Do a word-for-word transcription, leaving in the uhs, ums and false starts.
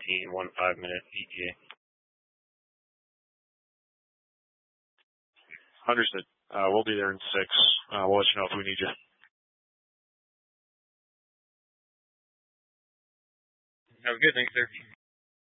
fifteen, one five minute E T A. Understood. Uh, we'll be there in six. Uh, we'll let you know if we need you. Have a good, thanks, sir.